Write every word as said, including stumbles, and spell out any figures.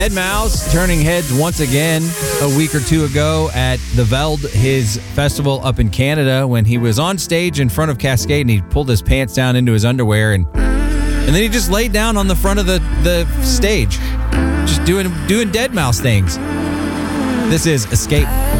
deadmau five turning heads once again a week or two ago at the Veld, his festival up in Canada, when he was on stage in front of Cascade and he pulled his pants down into his underwear and and then he just laid down on the front of the, the stage, just doing doing deadmau five things. This is Escape.